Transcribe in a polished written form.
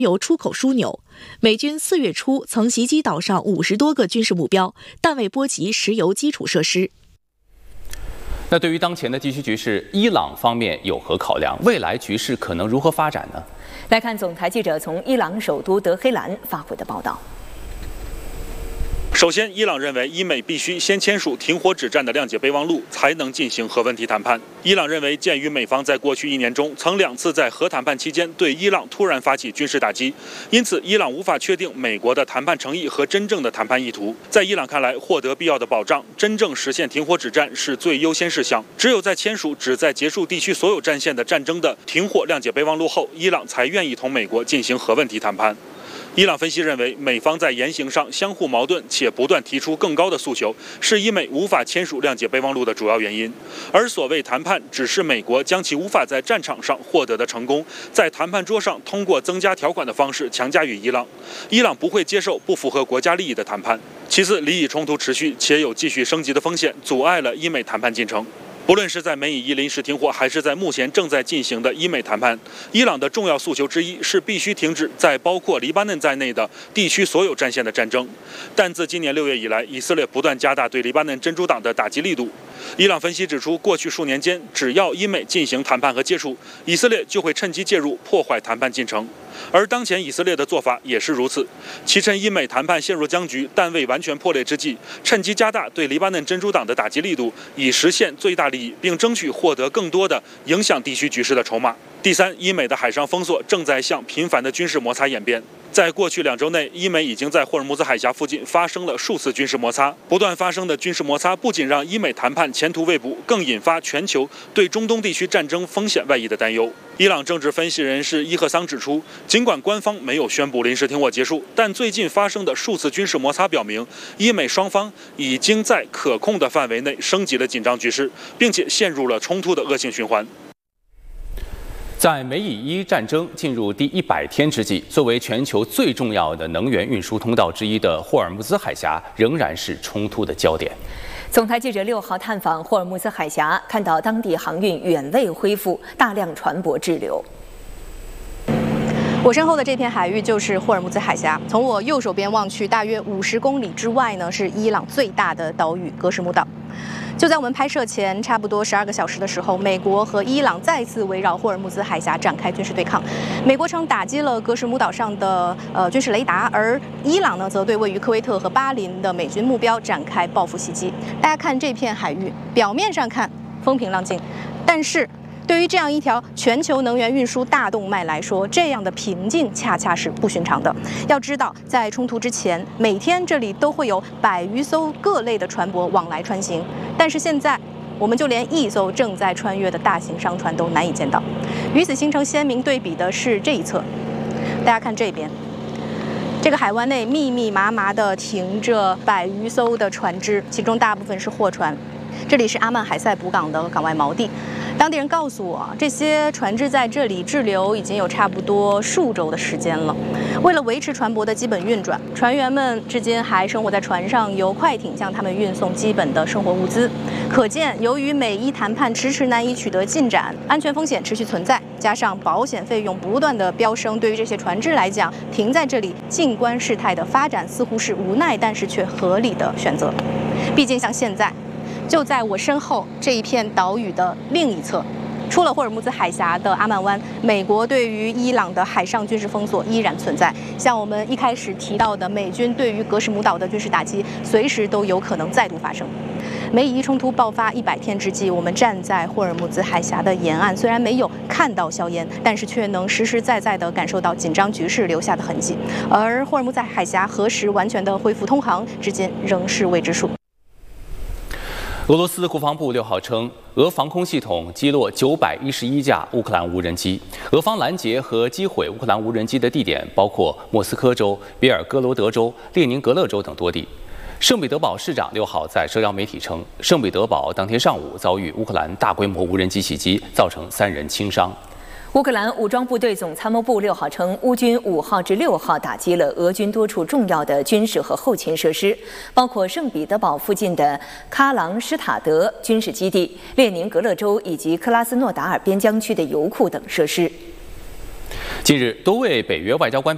油出口枢纽。美军4月初曾袭击岛上50多个军事目标，但未波及石油基础设施。 那对于当前的地区局势，伊朗方面有何考量？未来局势可能如何发展呢？ 来看总台记者从伊朗首都德黑兰发回的报道。 首先，伊朗认为伊美必须先签署停火止战的谅解备忘录，才能进行核问题谈判。伊朗认为，鉴于美方在过去1年中曾2次在核谈判期间对伊朗突然发起军事打击，因此伊朗无法确定美国的谈判诚意和真正的谈判意图。在伊朗看来，获得必要的保障，真正实现停火止战是最优先事项。只有在签署旨在结束地区所有战线的战争的停火谅解备忘录后，伊朗才愿意同美国进行核问题谈判。伊朗分析认为，美方在言行上相互矛盾，且不断提出更高的诉求，是伊美无法签署谅解备忘录的主要原因。而所谓谈判，只是美国将其无法在战场上获得的成功，在谈判桌上通过增加条款的方式强加于伊朗。伊朗不会接受不符合国家利益的谈判。其次，利益冲突持续且有继续升级的风险，阻碍了伊美谈判进程。不论是在美以伊临时停火，还是在目前正在进行的伊美谈判，伊朗的重要诉求之一是必须停止在包括黎巴嫩在内的地区所有战线的战争。但自今年6月以来，以色列不断加大对黎巴嫩真主党的打击力度。伊朗分析指出，过去数年间，只要伊美进行谈判和接触，以色列就会趁机介入，破坏谈判进程。而当前以色列的做法也是如此，其趁伊美谈判陷入僵局但未完全破裂之际，趁机加大对黎巴嫩真主党的打击力度，以实现最大利益，并争取获得更多的影响地区局势的筹码。第三，伊美的海上封锁正在向频繁的军事摩擦演变。在过去2周内，伊美已经在霍尔木兹海峡附近发生了数次军事摩擦。不断发生的军事摩擦不仅让伊美谈判前途未卜，更引发全球对中东地区战争风险外溢的担忧。伊朗政治分析人士伊赫桑指出，尽管官方没有宣布临时停火结束，但最近发生的数次军事摩擦表明，伊美双方已经在可控的范围内升级了紧张局势，并且陷入了冲突的恶性循环。 在美以伊战争进入第100天之际，作为全球最重要的能源运输通道之一的霍尔木兹海峡仍然是冲突的焦点。 总台记者6号探访霍尔木兹海峡，看到当地航运远未恢复，大量船舶滞留。 我身后的这片海域就是霍尔木兹海峡，从我右手边望去，大约50公里之外呢是伊朗最大的岛屿格什木岛。就在我们拍摄前差不多12个小时的时候，美国和伊朗再次围绕霍尔木兹海峡展开军事对抗。美国称打击了格什木岛上的军事雷达，而伊朗呢则对位于科威特和巴林的美军目标展开报复袭击。大家看这片海域，表面上看风平浪静，但是对于这样一条全球能源运输大动脉来说，这样的平静恰恰是不寻常的。要知道，在冲突之前，每天这里都会有100余艘各类的船舶往来穿行，但是现在我们就连1艘正在穿越的大型商船都难以见到。与此形成鲜明对比的是这一侧，大家看这边，这个海湾内密密麻麻地停着100余艘的船只，其中大部分是货船。这里是阿曼海塞补港的港外锚地。当地人告诉我，这些船只在这里滞留已经有差不多数周的时间了。为了维持船舶的基本运转，船员们至今还生活在船上，由快艇向他们运送基本的生活物资。可见，由于美伊谈判迟迟难以取得进展，安全风险持续存在，加上保险费用不断的飙升，对于这些船只来讲，停在这里静观事态的发展似乎是无奈但是却合理的选择。毕竟像现在，就在我身后这一片岛屿的另一侧，出了霍尔木兹海峡的阿曼湾，美国对于伊朗的海上军事封锁依然存在。像我们一开始提到的，美军对于格什木岛的军事打击，随时都有可能再度发生。美以伊冲突爆发100天之际，我们站在霍尔木兹海峡的沿岸，虽然没有看到硝烟，但是却能实实在在地感受到紧张局势留下的痕迹。而霍尔木兹海峡何时完全的恢复通航，至今仍是未知数。 俄罗斯国防部6号称，俄防空系统击落911架乌克兰无人机。俄方拦截和击毁乌克兰无人机的地点包括莫斯科州、别尔哥罗德州、列宁格勒州等多地。圣彼得堡市长6号在社交媒体称，圣彼得堡当天上午遭遇乌克兰大规模无人机袭击，造成3人轻伤。 乌克兰武装部队总参谋部6号称，乌军5号至6号打击了俄军多处重要的军事和后勤设施，包括圣彼得堡附近的喀朗施塔德军事基地、列宁格勒州以及克拉斯诺达尔边疆区的油库等设施。 近日，多位北约外交官